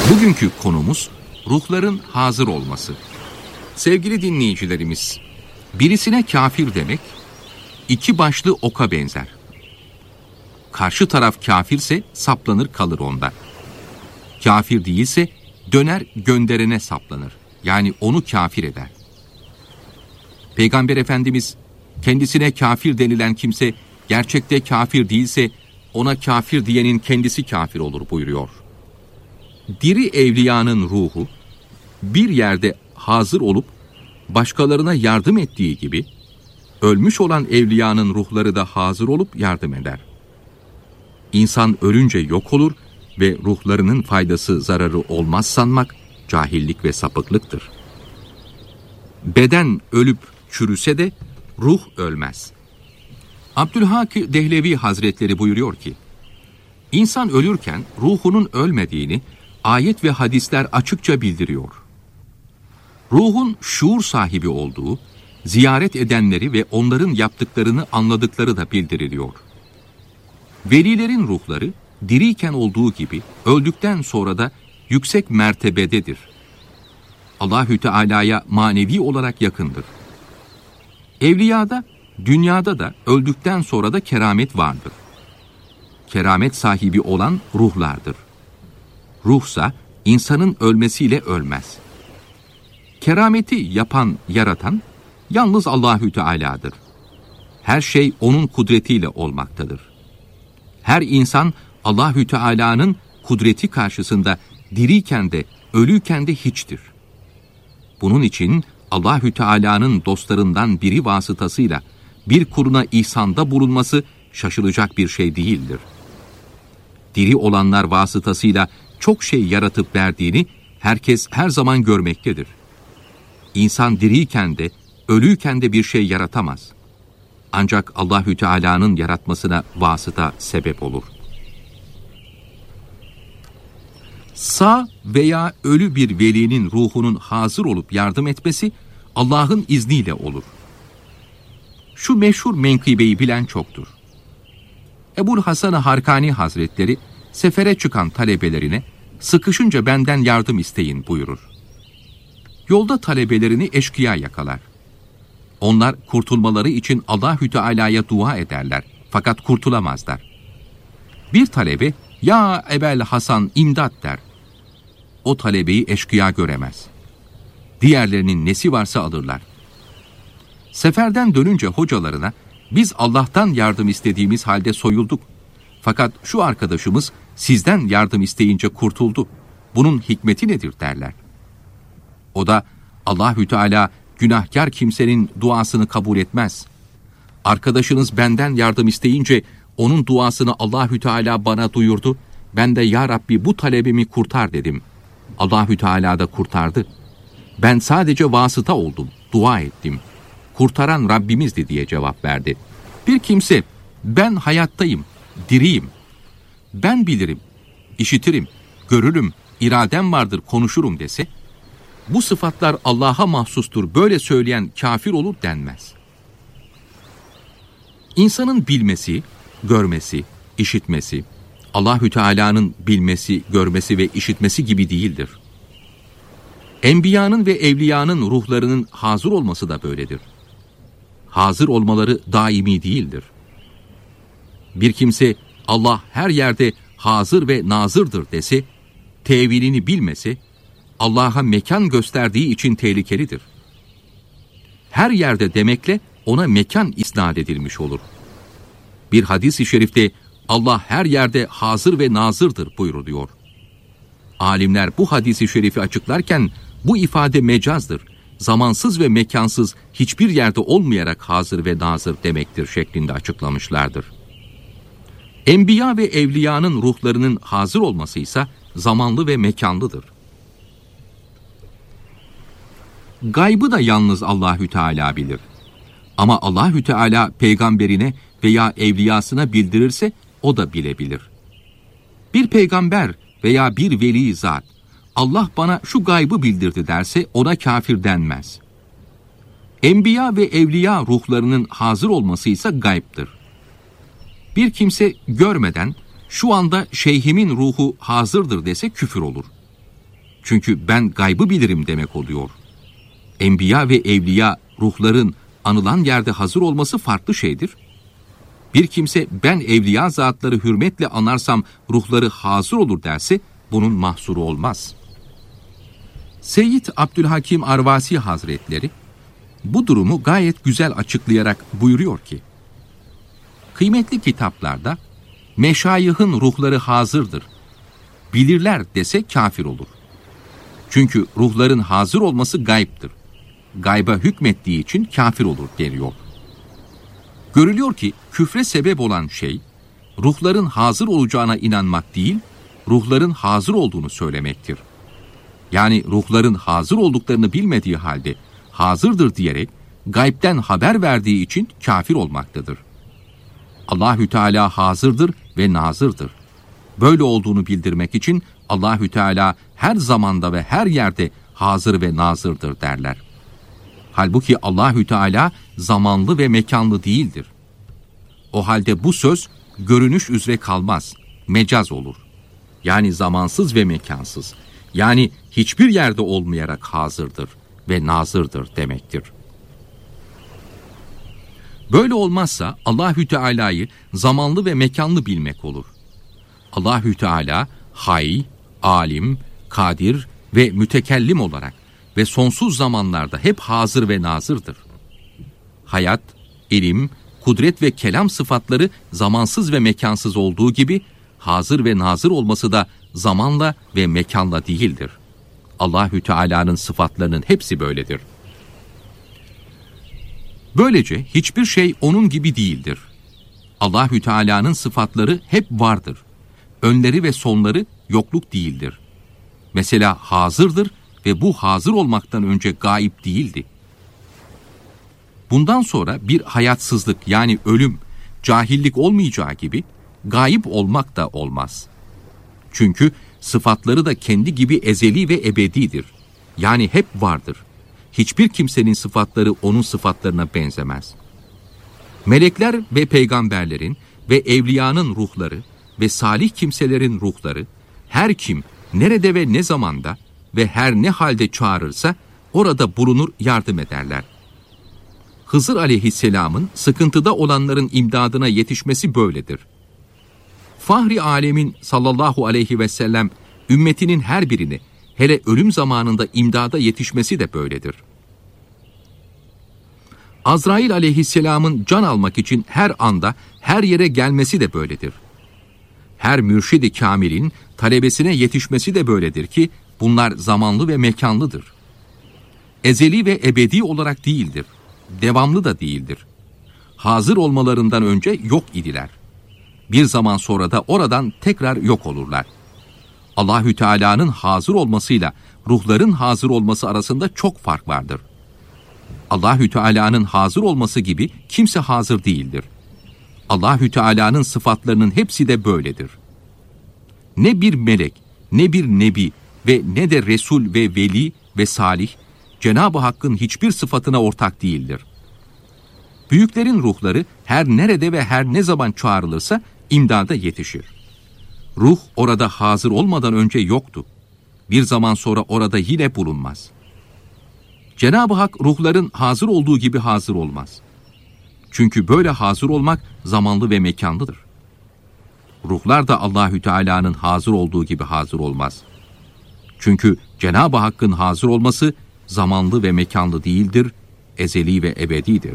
Bugünkü konumuz ruhların hazır olması. Sevgili dinleyicilerimiz, birisine kafir demek iki başlı oka benzer. Karşı taraf kafirse saplanır kalır onda. Kafir değilse döner gönderene saplanır. Yani onu kafir eder. Peygamber Efendimiz kendisine kafir denilen kimse gerçekte kafir değilse ona kafir diyenin kendisi kafir olur buyuruyor. Diri evliyanın ruhu bir yerde hazır olup başkalarına yardım ettiği gibi ölmüş olan evliyanın ruhları da hazır olup yardım eder. İnsan ölünce yok olur ve ruhlarının faydası zararı olmaz sanmak cahillik ve sapıklıktır. Beden ölüp çürüse de ruh ölmez. Abdülhak Dehlevi Hazretleri buyuruyor ki, İnsan ölürken ruhunun ölmediğini ayet ve hadisler açıkça bildiriyor. Ruhun şuur sahibi olduğu, ziyaret edenleri ve onların yaptıklarını anladıkları da bildiriliyor. Velilerin ruhları diriyken olduğu gibi öldükten sonra da yüksek mertebededir. Allahü Teala'ya manevi olarak yakındır. Evliyada, dünyada da öldükten sonra da keramet vardır. Keramet sahibi olan ruhlardır. Ruhsa insanın ölmesiyle ölmez. Kerameti yapan, yaratan yalnız Allahü Teala'dır. Her şey onun kudretiyle olmaktadır. Her insan Allahü Teala'nın kudreti karşısında diriyken de ölüyken de hiçtir. Bunun için Allahü Teala'nın dostlarından biri vasıtasıyla bir kuluna ihsanda bulunması şaşılacak bir şey değildir. Diri olanlar vasıtasıyla çok şey yaratıp verdiğini herkes her zaman görmektedir. İnsan diriyken de ölüyken de bir şey yaratamaz. Ancak Allahü Teala'nın yaratmasına vasıta sebep olur. Sağ veya ölü bir velinin ruhunun hazır olup yardım etmesi Allah'ın izniyle olur. Şu meşhur menkıbeyi bilen çoktur. Ebu'l Hasan-ı Harkani Hazretleri sefere çıkan talebelerine sıkışınca benden yardım isteyin buyurur. Yolda talebelerini eşkıya yakalar. Onlar kurtulmaları için Allahü Teala'ya dua ederler fakat kurtulamazlar. Bir talebe ya Ebel Hasan imdat der. O talebeyi eşkıya göremez. Diğerlerinin nesi varsa alırlar. Seferden dönünce hocalarına biz Allah'tan yardım istediğimiz halde soyulduk. Fakat şu arkadaşımız sizden yardım isteyince kurtuldu. Bunun hikmeti nedir derler. O da Allahü Teala günahkar kimsenin duasını kabul etmez. Arkadaşınız benden yardım isteyince onun duasını Allahü Teala bana duyurdu. Ben de ya Rabbi bu talebimi kurtar dedim. Allahü Teala da kurtardı. Ben sadece vasıta oldum, dua ettim. Kurtaran Rabbimizdi diye cevap verdi. Bir kimse ben hayattayım, diriyim. Ben bilirim, işitirim, görürüm, iradem vardır, konuşurum dese, bu sıfatlar Allah'a mahsustur, böyle söyleyen kafir olur denmez. İnsanın bilmesi, görmesi, işitmesi, Allahü Teala'nın bilmesi, görmesi ve işitmesi gibi değildir. Enbiyanın ve evliyanın ruhlarının hazır olması da böyledir. Hazır olmaları daimi değildir. Bir kimse Allah her yerde hazır ve nazırdır dese, tevilini bilmese, Allah'a mekan gösterdiği için tehlikelidir. Her yerde demekle ona mekan isnat edilmiş olur. Bir hadis-i şerifte Allah her yerde hazır ve nazırdır buyuruluyor. Alimler bu hadis-i şerifi açıklarken bu ifade mecazdır, zamansız ve mekansız hiçbir yerde olmayarak hazır ve nazır demektir şeklinde açıklamışlardır. Enbiya ve evliyanın ruhlarının hazır olması ise zamanlı ve mekanlıdır. Gaybı da yalnız Allahü Teala bilir. Ama Allahü Teala peygamberine veya evliyasına bildirirse o da bilebilir. Bir peygamber veya bir veli zat Allah bana şu gaybı bildirdi derse ona kafir denmez. Enbiya ve evliya ruhlarının hazır olması ise gaybdır. Bir kimse görmeden şu anda şeyhimin ruhu hazırdır dese küfür olur. Çünkü ben gaybı bilirim demek oluyor. Enbiya ve evliya ruhların anılan yerde hazır olması farklı şeydir. Bir kimse ben evliya zatları hürmetle anarsam ruhları hazır olur derse bunun mahsuru olmaz. Seyyid Abdülhakim Arvasi Hazretleri bu durumu gayet güzel açıklayarak buyuruyor ki, kıymetli kitaplarda meşayihın ruhları hazırdır, bilirler dese kafir olur. Çünkü ruhların hazır olması gayiptir. Gayba hükmettiği için kafir olur deniyor. Görülüyor ki küfre sebep olan şey, ruhların hazır olacağına inanmak değil, ruhların hazır olduğunu söylemektir. Yani ruhların hazır olduklarını bilmediği halde hazırdır diyerek gaybden haber verdiği için kafir olmaktadır. Allahü Teala hazırdır ve nazırdır. Böyle olduğunu bildirmek için Allahü Teala her zamanda ve her yerde hazır ve nazırdır derler. Halbuki Allahü Teala zamanlı ve mekanlı değildir. O halde bu söz görünüş üzere kalmaz, mecaz olur. Yani zamansız ve mekansız. Yani hiçbir yerde olmayarak hazırdır ve nazırdır demektir. Böyle olmazsa Allahü Teala'yı zamanlı ve mekanlı bilmek olur. Allahü Teala hay, alim, kadir ve mütekellim olarak ve sonsuz zamanlarda hep hazır ve nazırdır. Hayat, ilim, kudret ve kelam sıfatları zamansız ve mekansız olduğu gibi hazır ve nazır olması da zamanla ve mekanla değildir. Allahü Teala'nın sıfatlarının hepsi böyledir. Böylece hiçbir şey onun gibi değildir. Allahü Teala'nın sıfatları hep vardır. Önleri ve sonları yokluk değildir. Mesela hazırdır ve bu hazır olmaktan önce gayip değildi. Bundan sonra bir hayatsızlık yani ölüm, cahillik olmayacağı gibi gayip olmak da olmaz. Çünkü sıfatları da kendi gibi ezeli ve ebedidir. Yani hep vardır. Hiçbir kimsenin sıfatları onun sıfatlarına benzemez. Melekler ve peygamberlerin ve evliyanın ruhları ve salih kimselerin ruhları, her kim nerede ve ne zamanda ve her ne halde çağırırsa orada bulunur, yardım ederler. Hızır aleyhisselamın sıkıntıda olanların imdadına yetişmesi böyledir. Fahri alemin sallallahu aleyhi ve sellem ümmetinin her birini, hele ölüm zamanında imdada yetişmesi de böyledir. Azrail aleyhisselamın can almak için her anda her yere gelmesi de böyledir. Her mürşid-i kamilin talebesine yetişmesi de böyledir ki bunlar zamanlı ve mekanlıdır. Ezeli ve ebedi olarak değildir. Devamlı da değildir. Hazır olmalarından önce yok idiler. Bir zaman sonra da oradan tekrar yok olurlar. Allahü Teala'nın hazır olmasıyla ruhların hazır olması arasında çok fark vardır. Allahü Teala'nın hazır olması gibi kimse hazır değildir. Allahü Teala'nın sıfatlarının hepsi de böyledir. Ne bir melek, ne bir nebi ve ne de resul ve veli ve salih, Cenab-ı Hakk'ın hiçbir sıfatına ortak değildir. Büyüklerin ruhları her nerede ve her ne zaman çağrılırsa imdada yetişir. Ruh orada hazır olmadan önce yoktu. Bir zaman sonra orada yine bulunmaz. Cenab-ı Hak ruhların hazır olduğu gibi hazır olmaz. Çünkü böyle hazır olmak zamanlı ve mekanlıdır. Ruhlar da Allahü Teala'nın hazır olduğu gibi hazır olmaz. Çünkü Cenab-ı Hakk'ın hazır olması zamanlı ve mekanlı değildir, ezeli ve ebedidir.